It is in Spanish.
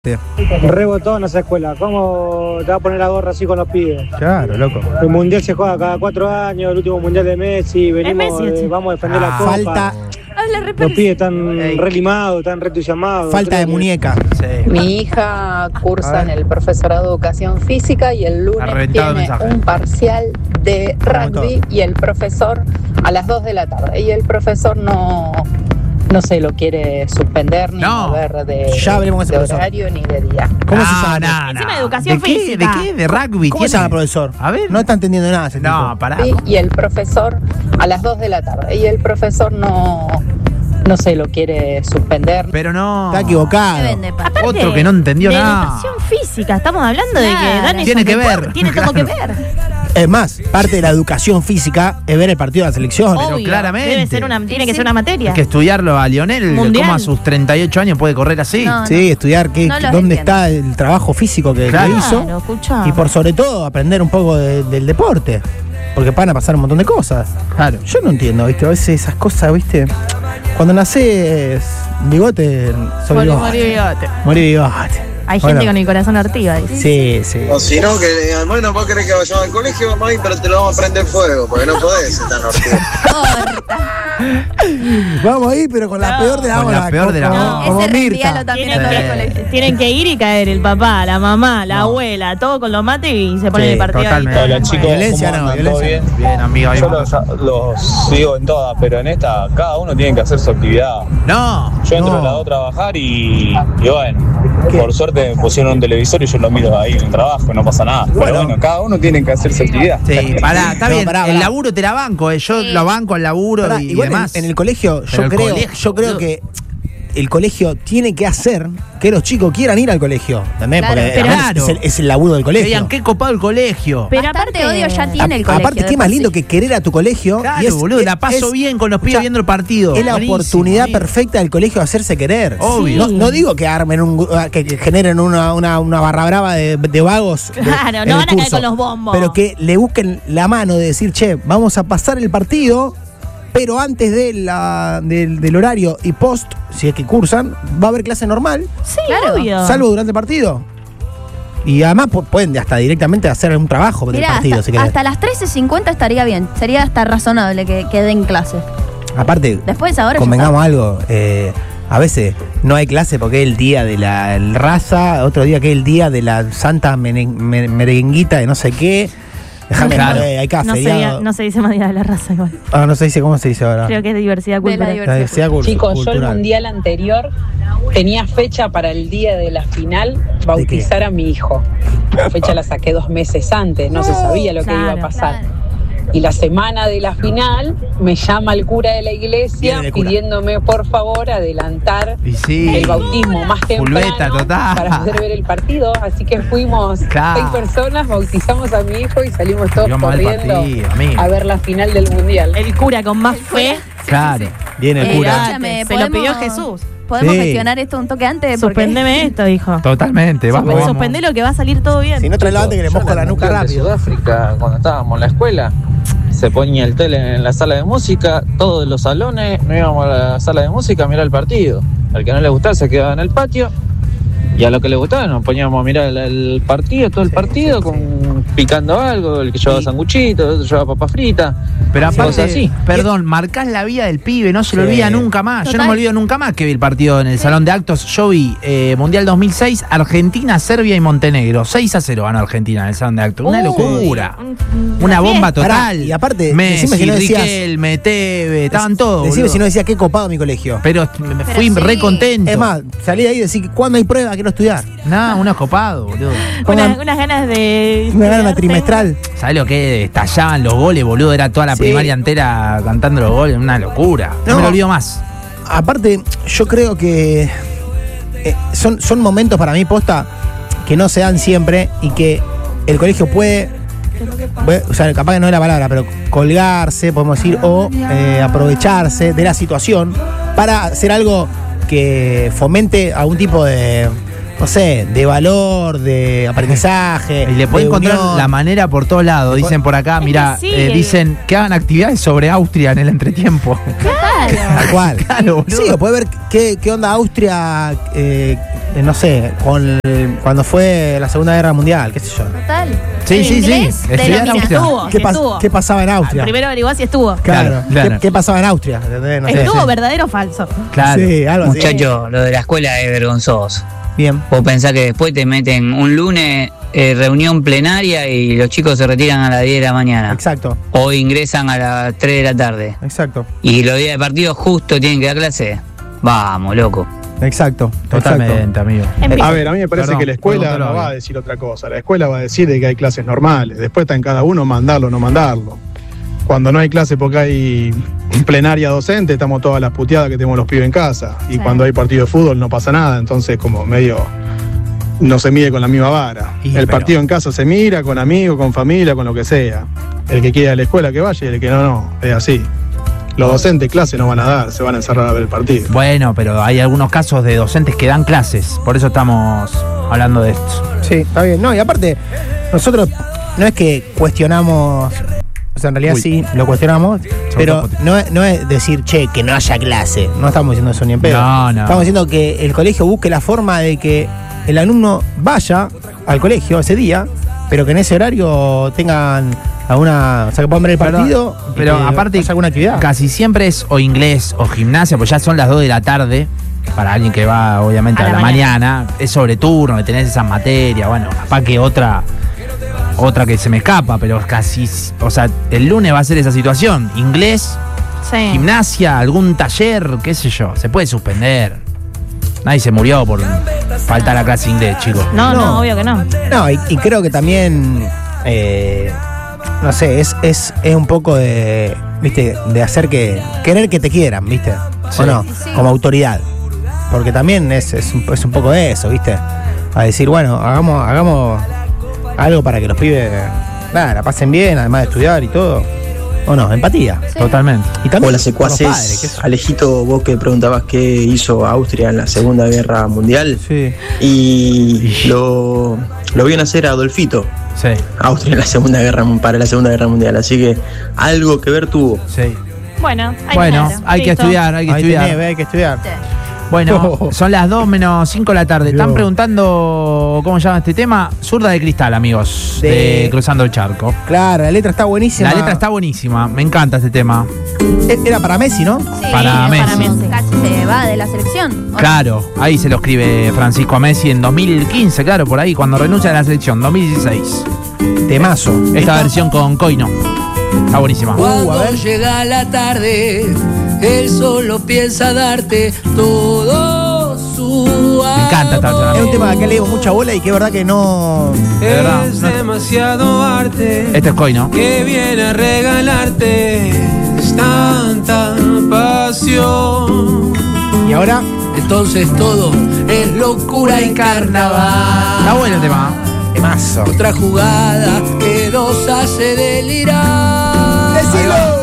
Rebotón esa escuela. ¿Cómo te va a poner la gorra así con los pibes? Claro, loco. El mundial se juega cada 4 años, el último mundial de Messi, venimos, Messi, vamos a defender la copa. Falta, Los pibes están relimados, están retullamados. falta de muñeca. Sí. Mi hija cursa en el profesorado de educación física y el lunes tiene un parcial de rugby y el profesor a las 2 de la tarde. Y el profesor no se lo quiere suspender ni mover de horario ni de día. ¿Cómo se llama? Encima de educación ¿De qué? física. ¿De qué? ¿De rugby? ¿Cómo se llama, profesor? A ver. No está entendiendo nada ese tipo. No, pará. Y el profesor a las 2 de la tarde. Y el profesor no se lo quiere suspender. Pero no. Está equivocado. Aparte, Otro que no entendió de nada. educación física, estamos hablando de que dan Tiene que ver. Tiene todo que ver. Es más, parte de la educación física es ver el partido de la selección. Pero Obvio, claramente. tiene que ser una materia. Hay que estudiarlo a Lionel. Mundial. ¿Cómo a sus 38 años puede correr así? No. Sí, estudiar dónde está el trabajo físico que hizo. Claro, escuchá. Y por sobre todo aprender un poco del deporte. Porque van a pasar un montón de cosas. Claro. Yo no entiendo, ¿viste? A veces esas cosas, ¿viste? Cuando nacés bigote, soy bigote. Morí bigote. Hay gente con el corazón ortiga. Sí, sí. O si no, que le digan, bueno, vos querés que vayamos al colegio, vamos a ir, pero te lo vamos a prender fuego, porque no podés ser tan ortigo. Vamos a ir, pero con la peor de la Con la peor de la onda. como Ese Mirta. reenvíalo también a todos los colegios. Tienen que ir y caer el papá, la mamá, la abuela, todo con los mates y se ponen Sí, el partido. totalmente. ahí. Hola chicos, Violencia ¿cómo no, andan? violencia ¿Todo bien? Bien, amigo. Yo los sigo en todas, pero en esta cada uno tiene que hacer su actividad. No. Yo entro No. a las 2 a trabajar y bueno, ¿Qué? por suerte me pusieron un televisor y yo lo miro ahí en el trabajo, no pasa nada. Pero bueno, cada uno tiene que hacer su actividad. Sí, pará, está No, bien. pará. El laburo te la banco, yo lo banco al laburo Pará, y igual demás. en el colegio, Pero yo creo que el colegio tiene que hacer que los chicos quieran ir al colegio. ¿Entendés? Claro, Porque pero además claro. es el laburo del Que colegio. digan, qué copado el colegio. Pero Bastante aparte odio ya tiene el colegio. Aparte, de qué más por lindo sí. que querer a tu colegio. Claro, y es, boludo, la paso es- bien con los pibes escuchá, viendo el partido. Es la Buenísimo, oportunidad amigo. perfecta del colegio de hacerse querer. Obvio. No digo que armen que generen una barra brava de vagos. Claro, en no el van a caer curso, con los bombos. Pero que le busquen la mano de decir, che, vamos a pasar el partido, pero antes del horario y post, si es que cursan, va a haber clase normal, Sí, Claro. obvio. salvo durante el partido. Y además pueden hasta directamente hacer un trabajo del Mirá, partido, si querés. hasta las 13:50 estaría bien. Sería hasta razonable que den clase. Aparte, Después ahora ya convengamos algo, a veces no hay clase porque es el día de la raza, otro día que es el día de la santa merenguita de no sé qué. Déjame, Claro. hay cada feriado. No se dice más día de la raza igual. No se dice, ¿cómo se dice ahora? Creo que es diversidad De la cultural. diversidad. La diversidad Chicos, yo el cultural. mundial anterior tenía fecha para el día de la final bautizar a mi hijo. La fecha la saqué 2 meses antes, no se sabía lo que iba a Claro. pasar. Y la semana de la final me llama el cura de la iglesia Viene de cura. pidiéndome por favor adelantar Y sí. el bautismo más temprano Fulbeta, total. para poder ver el partido. Así que fuimos Claro. 6 personas, bautizamos a mi hijo y salimos todos Íbamos al corriendo partido, amigo. a ver la final del mundial. El cura con más fe. Claro. Viene el cura. escúchame, Se lo pidió podemos- Jesús. ¿Podemos Sí. gestionar esto un toque antes? Porque- Suspendeme esto, dijo. Totalmente, vamos. Suspende lo que va a salir todo bien. Si no trae antes que le mosco la nuca De rápido. Sudáfrica, cuando estábamos en la escuela, se ponía el tele en la sala de música, todos los salones, no íbamos a la sala de música a mirar el partido. Al que no le gustaba se quedaba en el patio. Y a lo que le gustaba nos poníamos a mirar el partido, todo el partido, picando algo, el que llevaba sanguchito, el otro llevaba papa frita. Pero aparte, cosas así. perdón, marcás la vida del pibe, no se lo Sí. olvida nunca más. Yo no Total. me olvido nunca más que vi el partido en el Salón de Actos. Yo vi Mundial 2006, Argentina, Serbia y Montenegro. 6-0 ganó Argentina en el Salón de Actos. Una locura. Una bomba total. Pará, y aparte, Messi, decime si no decías- Riquelme, Teve, estaban todos. Decime boludo. si no decía qué copado mi colegio. Pero me fui sí. re contento. Es más, salí de ahí y decir, ¿cuándo hay prueba? Quiero estudiar. No, unos copados, boludo. Unas ganas de. Me ganan la trimestral. ¿Sabés lo que estallaban los goles, boludo? Era toda la Sí. primaria entera cantando los goles. Una locura. No, No. me lo olvido más. Aparte, yo creo que son momentos para mí, posta, que no se dan siempre y que el colegio puede, o sea, capaz que no es la palabra, pero colgarse, podemos decir, o aprovecharse de la situación para hacer algo que fomente algún tipo de no sé, de valor, de aprendizaje. Y le puede encontrar la manera por todos lados. Dicen por acá, mira, dicen que hagan actividades sobre Austria en el entretiempo. Claro. Tal cual. Claro, sí, o puede ver qué onda Austria, no sé, cuando fue la Segunda Guerra Mundial, qué sé yo. Total. Sí. Estudiar en Austria. ¿Qué pasaba en Austria? Primero averiguá si estuvo. Claro. ¿Qué pasaba en Austria? No sé, ¿Estuvo verdadero o falso? Claro. Sí, algo así. Muchachos, lo de la escuela es vergonzoso. Bien. Vos pensás que después te meten un lunes reunión plenaria y los chicos se retiran a las 10 de la mañana. Exacto. O ingresan a las 3 de la tarde. Exacto. Y los días de partido justo tienen que dar clase. Vamos, loco. Exacto. Totalmente, amigo. A ver, a mí me parece que la escuela no va a decir otra cosa. La escuela va a decir de que hay clases normales. Después está en cada uno mandarlo o no mandarlo. Cuando no hay clase porque hay plenaria docente, estamos todas las puteadas que tenemos los pibes en casa. Y cuando hay partido de fútbol no pasa nada. Entonces como medio no se mide con la misma vara. Partido en casa se mira con amigos, con familia, con lo que sea. El que quiera ir a la escuela que vaya y el que no. Es así. Los docentes clases no van a dar, se van a encerrar a ver el partido. Bueno, pero hay algunos casos de docentes que dan clases, por eso estamos hablando de esto. Sí, está bien. No, y aparte, nosotros no es que cuestionamos, o sea, en realidad sí, lo cuestionamos, pero no es decir, che, que no haya clase. No estamos diciendo eso ni en pedo. No. Estamos diciendo que el colegio busque la forma de que el alumno vaya al colegio ese día, pero que en ese horario tengan alguna, o sea, que puedan ver el partido, pero aparte alguna actividad. Casi siempre es o inglés o gimnasia, pues ya son las 2 de la tarde. Para alguien que va obviamente a la mañana, es sobre turno, que tenés esas materias, bueno, capaz que otra que se me escapa, pero casi, o sea, el lunes va a ser esa situación, inglés, gimnasia, algún taller, qué sé yo, se puede suspender. Nadie se murió por faltar a la clase de inglés, chicos. No, obvio que no. No, y creo que también, no sé, es un poco de, viste, de hacer querer que te quieran, viste, Sí. o no, como autoridad. Porque también es un poco de eso, viste, a decir, bueno, hagamos algo para que los pibes, nada, la pasen bien, además de estudiar y todo. ¿O no? Empatía. Sí. Totalmente. Y también Hola, secuaces. con los padres, ¿qué es? Alejito, vos que preguntabas qué hizo Austria en la Segunda Guerra Mundial. Sí. Y lo vio nacer a Adolfito. Sí. Austria para la Segunda Guerra Mundial. Así que algo que ver tuvo. Sí. Bueno, Hay que estudiar, hay que estudiar. Hay que estudiar. Sí. Bueno, son las 2:05 de la tarde. Están preguntando cómo se llama este tema. Zurda de cristal, amigos, de Cruzando el Charco. Claro, la letra está buenísima. La letra está buenísima, me encanta este tema. Era para Messi, ¿no? Sí, Para Messi. Casi se va de la selección. Claro, ahí se lo escribe Francisco a Messi en 2015, claro, por ahí, cuando renuncia a la selección, 2016. Temazo. Esta versión con Coino. Está buenísima. Cuando llega la tarde, él solo piensa darte todo su amor. Me encanta esta versión. Es un tema que le digo mucha bola y que es verdad que no. De verdad. Es demasiado arte Este es Coino. que viene a regalarte tanta pasión. Y ahora. Entonces todo es locura y carnaval. Está bueno el tema. Temazo. Otra jugada que nos hace delirar. ¡Decilo!